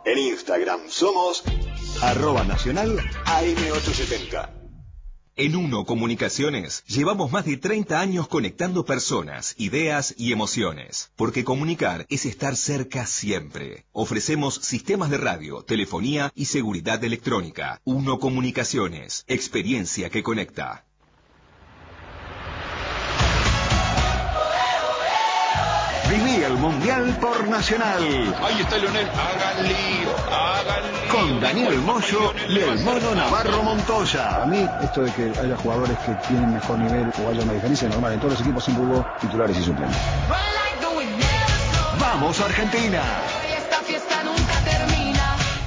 En Instagram somos @nacional AM870. En Uno Comunicaciones llevamos más de 30 años conectando personas, ideas y emociones, porque comunicar es estar cerca siempre. Ofrecemos sistemas de radio, telefonía y seguridad electrónica. Uno Comunicaciones, experiencia que conecta. Viví el Mundial por Nacional. Ahí está Leonel, hagan lío. Con Daniel Moyo y el Mono Navarro Montoya. A mí, esto de que haya jugadores que tienen mejor nivel o haya una diferencia es normal. En todos los equipos siempre hubo titulares y suplentes. ¡Vamos, Argentina! Esta fiesta nunca termina.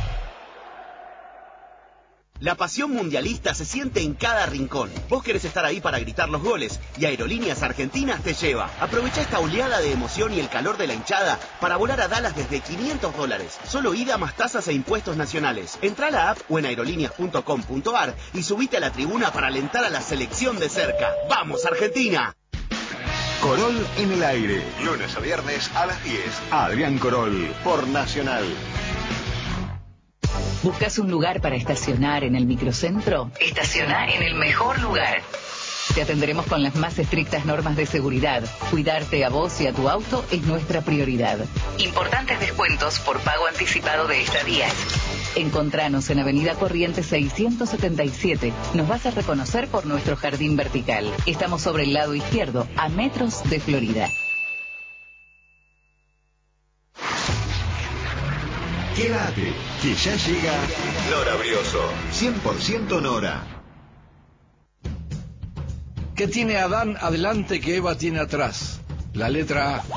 La pasión mundialista se siente en cada rincón. Vos querés estar ahí para gritar los goles y Aerolíneas Argentinas te lleva. Aprovecha esta oleada de emoción y el calor de la hinchada para volar a Dallas desde $500. Solo ida más tasas e impuestos nacionales. Entrá a la app o en aerolíneas.com.ar y subite a la tribuna para alentar a la selección de cerca. ¡Vamos, Argentina! Corol en el aire. Lunes a viernes a las 10. Adrián Corol por Nacional. ¿Buscas un lugar para estacionar en el microcentro? Estaciona en el mejor lugar. Te atenderemos con las más estrictas normas de seguridad. Cuidarte a vos y a tu auto es nuestra prioridad. Importantes descuentos por pago anticipado de estadías. Encontranos en Avenida Corrientes 677. Nos vas a reconocer por nuestro jardín vertical. Estamos sobre el lado izquierdo, a metros de Florida. Quédate, que ya llega Nora Brioso. 100% Nora. ¿Qué tiene Adán adelante que Eva tiene atrás? La letra A.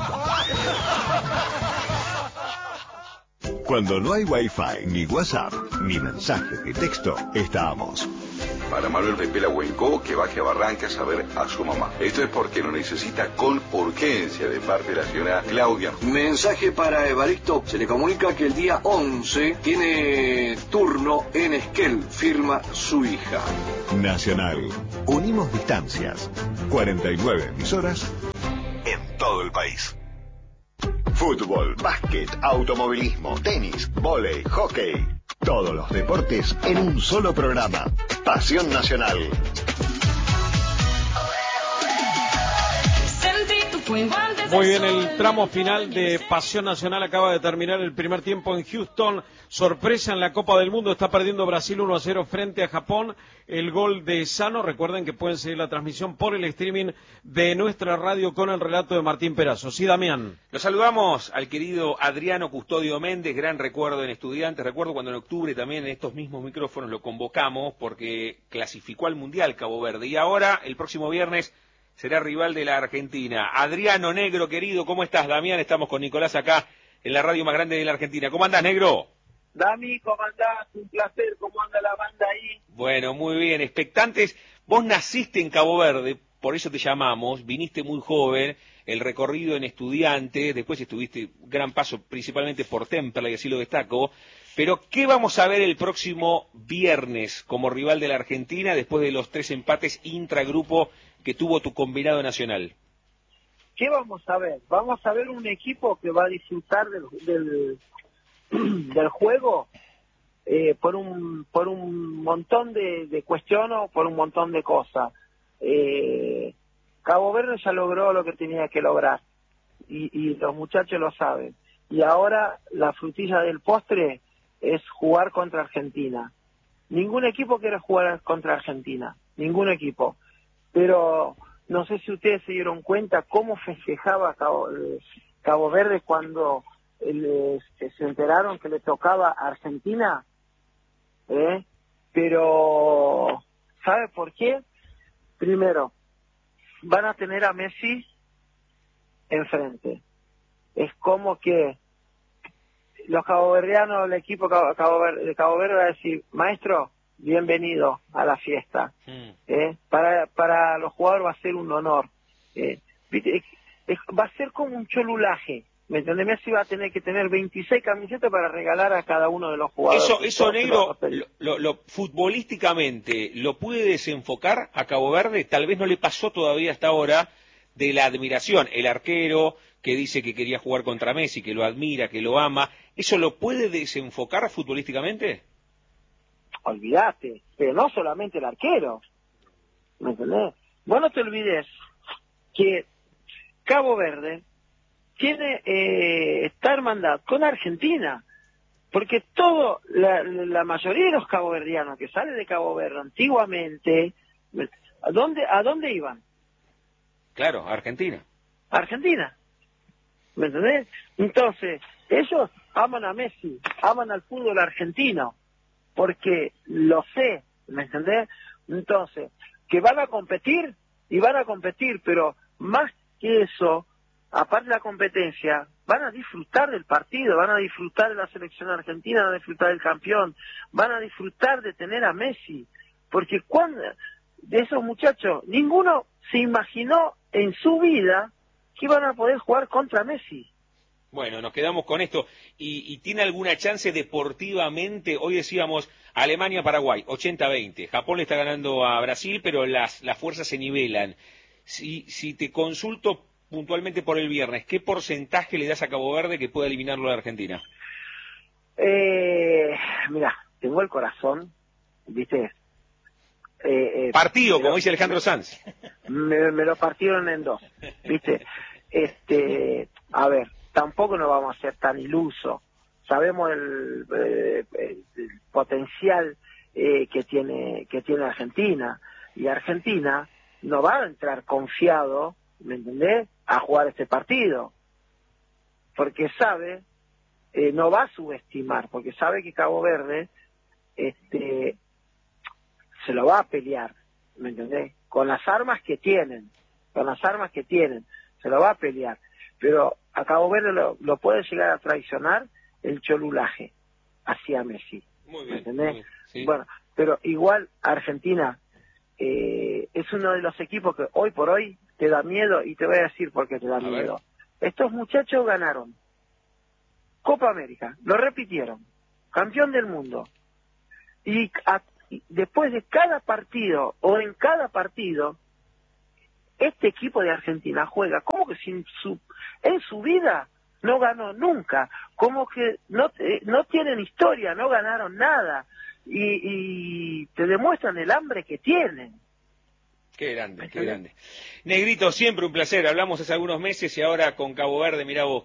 Cuando no hay Wi-Fi, ni WhatsApp, ni mensajes de texto, estamos. Para Manuel Pepe Huenco, que baje a Barrancas a ver a su mamá. Esto es porque lo necesita con urgencia de parte de la señora Claudia. Mensaje para Evaristo. Se le comunica que el día 11 tiene turno en Esquel. Firma su hija. Nacional. Unimos distancias. 49 emisoras en todo el país. Fútbol, básquet, automovilismo, tenis, vóley, hockey. Todos los deportes en un solo programa. Pasión Nacional. Muy bien, el tramo final de Pasión Nacional acaba de terminar el primer tiempo en Houston. Sorpresa en la Copa del Mundo, está perdiendo Brasil 1-0 frente a Japón. El gol de Sano, recuerden que pueden seguir la transmisión por el streaming de nuestra radio con el relato de Martín Perazo. Sí, Damián. Lo saludamos al querido Adriano Custodio Méndez, gran recuerdo en Estudiantes. Recuerdo cuando en octubre también en estos mismos micrófonos lo convocamos porque clasificó al Mundial Cabo Verde. Y ahora, el próximo viernes, será rival de la Argentina. Adriano, negro querido, ¿cómo estás? Damián, estamos con Nicolás acá en la radio más grande de la Argentina. ¿Cómo andás, negro? Dami, ¿cómo andás? Un placer, ¿cómo anda la banda ahí? Bueno, muy bien, expectantes. Vos naciste en Cabo Verde, por eso te llamamos, viniste muy joven, el recorrido en Estudiantes, después estuviste gran paso principalmente por Temperley, y así lo destaco. Pero, ¿qué vamos a ver el próximo viernes como rival de la Argentina después de los 3 empates intragrupo que tuvo tu combinado nacional? ¿Qué vamos a ver? Vamos a ver un equipo que va a disfrutar del juego por un montón de cuestiones, por un montón de cosas. Cabo Verde ya logró lo que tenía que lograr y los muchachos lo saben. Y ahora la frutilla del postre es jugar contra Argentina. Ningún equipo quiere jugar contra Argentina, ningún equipo. Pero no sé si ustedes se dieron cuenta cómo festejaba Cabo Verde cuando se enteraron que le tocaba a Argentina. Pero ¿sabe por qué? Primero, van a tener a Messi enfrente. Es como que los caboverdianos, el equipo de Cabo Verde va a decir, maestro, bienvenido a la fiesta. Para los jugadores va a ser un honor. Va a ser como un cholulaje. ¿Me entiendes? Messi va a tener que tener 26 camisetas para regalar a cada uno de los jugadores. Eso negro, lo futbolísticamente, ¿lo puede desenfocar a Cabo Verde? Tal vez no le pasó todavía hasta ahora de la admiración. El arquero que dice que quería jugar contra Messi, que lo admira, que lo ama. ¿Eso lo puede desenfocar futbolísticamente? Olvídate, pero no solamente el arquero, ¿me entendés? Vos no te olvides que Cabo Verde tiene está hermandad con Argentina, porque la mayoría de los caboverdianos que salen de Cabo Verde antiguamente, ¿a dónde iban? Claro, Argentina. Argentina, ¿me entendés? Entonces, ellos aman a Messi, aman al fútbol argentino, porque lo sé, ¿me entendés? Entonces, que van a competir, y van a competir, pero más que eso, aparte de la competencia, van a disfrutar del partido, van a disfrutar de la selección argentina, van a disfrutar del campeón, van a disfrutar de tener a Messi, porque de esos muchachos, ninguno se imaginó en su vida que iban a poder jugar contra Messi. Bueno, nos quedamos con esto. ¿Y tiene alguna chance deportivamente? Hoy decíamos Alemania-Paraguay, 80-20. Japón le está ganando a Brasil, pero las fuerzas se nivelan. Si te consulto puntualmente por el viernes, ¿qué porcentaje le das a Cabo Verde que pueda eliminarlo de Argentina? Mira, tengo el corazón, ¿viste? Partido, como dice Alejandro Sanz. Me lo partieron en dos, ¿viste? A ver, tampoco nos vamos a ser tan ilusos. Sabemos el potencial que tiene Argentina, y Argentina no va a entrar confiado, ¿me entendés?, a jugar este partido, porque sabe, no va a subestimar, porque sabe que Cabo Verde se lo va a pelear, ¿me entendés?, con las armas que tienen, se lo va a pelear, pero a Cabo Verde lo puede llegar a traicionar el cholulaje hacia Messi. Muy bien, ¿me entendés? muy bien, sí. Bueno, pero igual Argentina es uno de los equipos que hoy por hoy te da miedo, y te voy a decir por qué te da miedo. Estos muchachos ganaron Copa América, lo repitieron, campeón del mundo, y después de cada partido, o en cada partido, este equipo de Argentina juega como que en su vida no ganó nunca, como que no tienen historia, no ganaron nada, y te demuestran el hambre que tienen. Qué grande, qué grande. Negrito, siempre un placer. Hablamos hace algunos meses y ahora con Cabo Verde, mirá vos.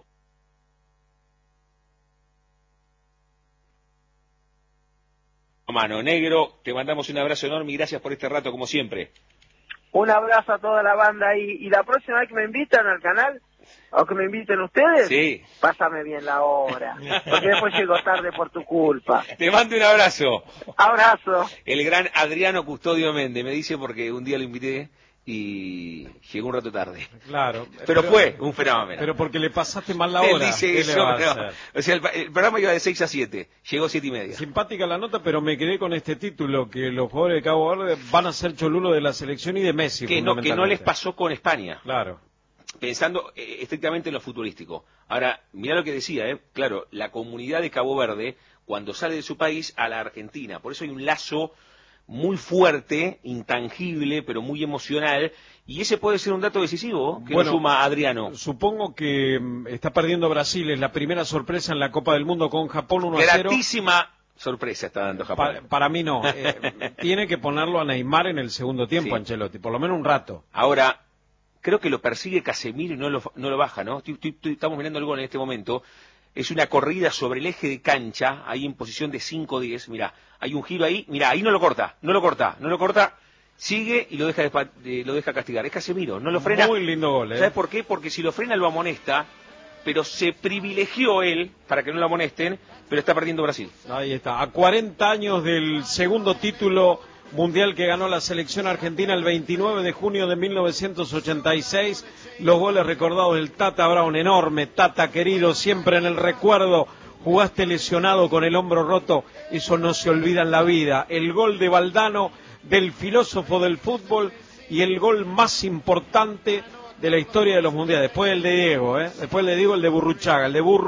Mano, Negro, te mandamos un abrazo enorme y gracias por este rato, como siempre. Un abrazo a toda la banda, y la próxima vez que me invitan al canal, o que me inviten ustedes, sí, pásame bien la hora, porque después llego tarde por tu culpa. Te mando un abrazo. Abrazo. El gran Adriano Custodio Méndez me dice, porque un día lo invité y llegó un rato tarde. Claro. Pero fue un fenómeno. Pero porque le pasaste mal la Él hora. dice eso, no. O sea, el programa iba de 6 a 7, llegó 7:30. Simpática la nota, pero me quedé con este título, que los jugadores de Cabo Verde van a ser cholulo de la selección y de Messi. Que no les pasó con España. Claro. Pensando estrictamente en lo futurístico. Ahora, mirá lo que decía, claro, la comunidad de Cabo Verde, cuando sale de su país a la Argentina, por eso hay un lazo muy fuerte, intangible, pero muy emocional, y ese puede ser un dato decisivo que nos suma Adriano. Supongo que está perdiendo Brasil, es la primera sorpresa en la Copa del Mundo con Japón 1-0. Gratísima sorpresa está dando Japón. Para mí no, tiene que ponerlo a Neymar en el segundo tiempo, sí. Ancelotti, por lo menos un rato. Ahora, creo que lo persigue Casemiro y no lo baja, ¿no? Estamos mirando el gol en este momento. Es una corrida sobre el eje de cancha, ahí en posición de 5-10. Mirá, hay un giro ahí. Mirá, ahí no lo corta. Sigue y lo deja castigar. Es Casemiro, no lo frena. Muy lindo gol, ¿eh? ¿Sabes por qué? Porque si lo frena lo amonesta, pero se privilegió él para que no lo amonesten, pero está perdiendo Brasil. Ahí está, a 40 años del segundo título mundial que ganó la selección argentina el 29 de junio de 1986, los goles recordados del Tata Brown, enorme, Tata querido, siempre en el recuerdo, jugaste lesionado con el hombro roto, eso no se olvida en la vida, el gol de Valdano, del filósofo del fútbol, y el gol más importante de la historia de los mundiales, después el de Diego, después le digo el de Burruchaga, el de Burru,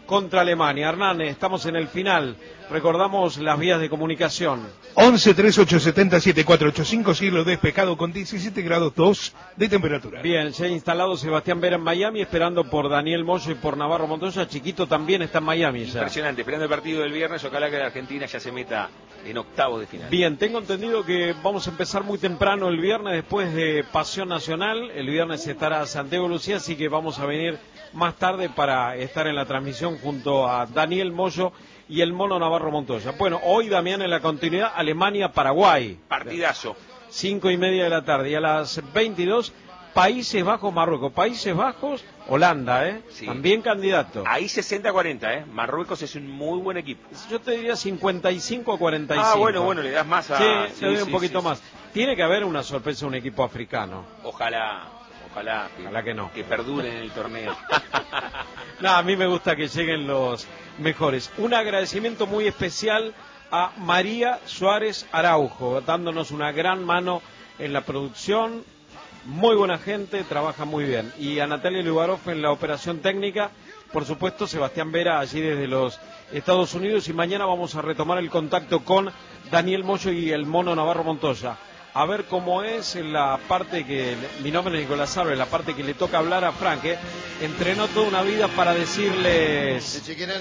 contra Alemania. Hernán, estamos en el final. Recordamos las vías de comunicación. 11 3870 7485, cielo despejado con 17 grados 2 de temperatura. Bien, ya ha instalado Sebastián Vera en Miami, esperando por Daniel Moyo y por Navarro Montoya. Chiquito también está en Miami ya. Impresionante, esperando el partido del viernes. Ojalá que la Argentina ya se meta en octavos de final. Bien, tengo entendido que vamos a empezar muy temprano el viernes, después de Pasión Nacional. El viernes estará Santiago Lucía, así que vamos a venir más tarde para estar en la transmisión junto a Daniel Moyo y el Mono Navarro Montoya. Bueno, hoy, Damián, en la continuidad, Alemania-Paraguay. Partidazo. 5:30 de la tarde. Y a las 22, Países Bajos-Marruecos. Países Bajos, Holanda, Sí. También candidato. Ahí 60-40, Marruecos es un muy buen equipo. Yo te diría 55-45. Ah, bueno, le das más a... Sí, le doy un poquito más. Tiene que haber una sorpresa, un equipo africano. Ojalá que no. Que perdure en el torneo. No, a mí me gusta que lleguen los mejores. Un agradecimiento muy especial a María Suárez Araujo, dándonos una gran mano en la producción. Muy buena gente, trabaja muy bien. Y a Natalia Lugarov en la operación técnica. Por supuesto, Sebastián Vera allí desde los Estados Unidos. Y mañana vamos a retomar el contacto con Daniel Moyo y el Mono Navarro Montoya. A ver cómo es la parte que... Mi nombre es Nicolás Álvarez, la parte que le toca hablar a Frank, Entrenó toda una vida para decirles...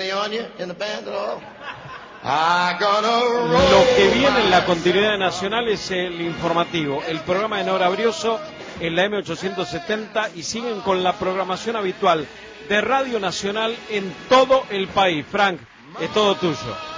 Lo que viene en la continuidad nacional es el informativo, el programa de Nora Brioso en la M870 y siguen con la programación habitual de Radio Nacional en todo el país. Frank, es todo tuyo.